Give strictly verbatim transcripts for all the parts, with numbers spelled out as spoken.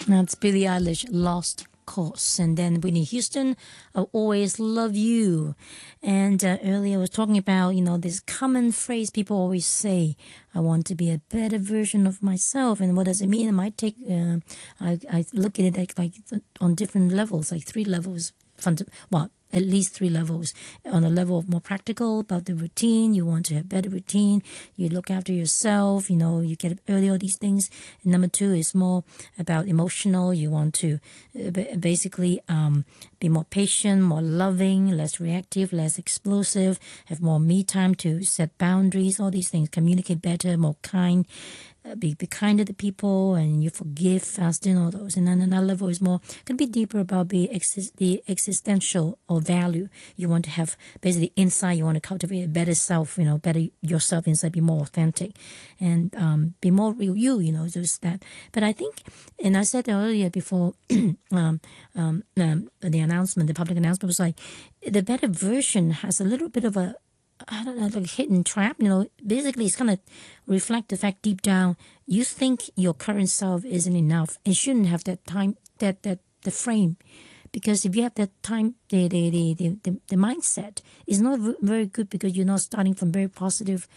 That's Billie Eilish, Lost Cause. And then Whitney Houston, I'll Always Love You. And uh, earlier I was talking about, you know, this common phrase people always say, I want to be a better version of myself. And what does it mean? It might take, uh, I, I look at it like, like on different levels, like three levels. Funda- well, at least three levels. On a level of more practical about the routine, you want to have better routine, you look after yourself, you know, you get up early, all these things. And number two is more about emotional, you want to uh, basically um, be more patient, more loving, less reactive, less explosive, have more me time to set boundaries, all these things, communicate better, more kind. Uh, be, be kinder to people, and you forgive faster and all those. And then another level is more, can be deeper about the, exist, the existential or value. You want to have basically inside, you want to cultivate a better self, you know, better yourself inside, be more authentic and um, be more real you, you know, just that. But I think, and I said earlier before um, um, um, the announcement, the public announcement was like, the better version has a little bit of a, I don't know, like a hidden trap, you know. Basically, it's kind of reflect the fact deep down you think your current self isn't enough. It shouldn't have that time, that that the frame, because if you have that time, the the the the, the, the mindset is not v- very good because you're not starting from very positive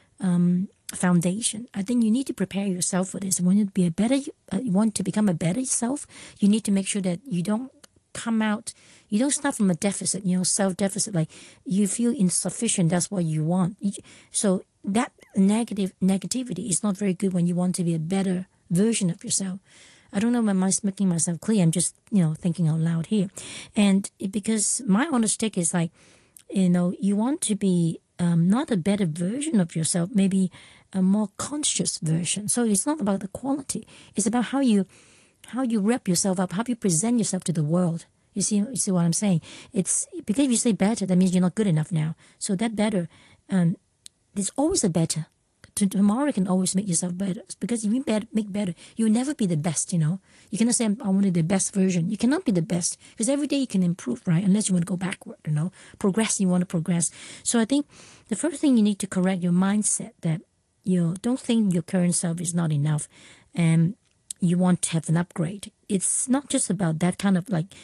um, foundation. I think you need to prepare yourself for this. When you be a better, uh, you want to become a better self, you need to make sure that you don't come out, you don't start from a deficit, you know, self-deficit, like you feel insufficient, that's what you want. So that negative negativity is not very good when you want to be a better version of yourself. I don't know if I'm making myself clear, I'm just, you know, thinking out loud here. And it, because my honest take is like, you know, you want to be um, not a better version of yourself, maybe a more conscious version. So it's not about the quality, it's about how you how you wrap yourself up, how you present yourself to the world. You see, you see what I'm saying? It's because if you say better, that means you're not good enough now. So that better, um, there's always a better. To, tomorrow can always make yourself better. Because if you better, make better, you'll never be the best, you know. You cannot say, I want to be the best version. You cannot be the best. Because every day you can improve, right? Unless you want to go backward, you know. Progress, you want to progress. So I think the first thing you need to correct your mindset that you don't think your current self is not enough. And you want to have an upgrade. It's not just about that kind of like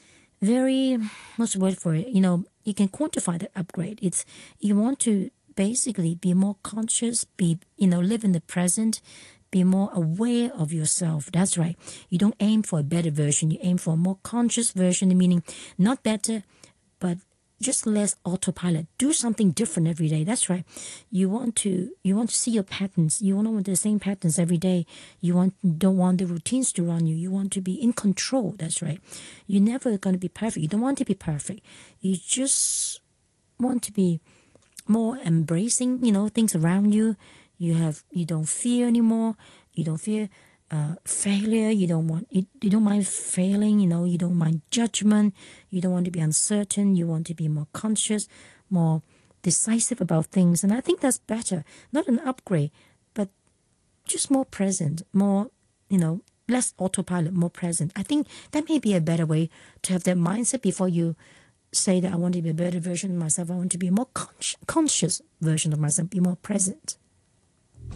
very, what's the word for it? You know, you can quantify that upgrade. It's, you want to basically be more conscious, be, you know, live in the present, be more aware of yourself. That's right. You don't aim for a better version. You aim for a more conscious version, meaning not better, but just less autopilot. Do something different every day. That's right. You want to you want to see your patterns. You want to want the same patterns every day. You want don't want the routines to run you. You want to be in control. That's right. You're never going to be perfect. You don't want to be perfect. You just want to be more embracing, you know, things around you. You have you don't fear anymore. You don't fear uh, failure. You don't want you, you don't mind failing. You know, you don't mind judgment. You don't want to be uncertain. You want to be more conscious, more decisive about things. And I think that's better. Not an upgrade, but just more present, more, you know, less autopilot, more present. I think that may be a better way to have that mindset before you say that I want to be a better version of myself. I want to be a more con- conscious version of myself, be more present.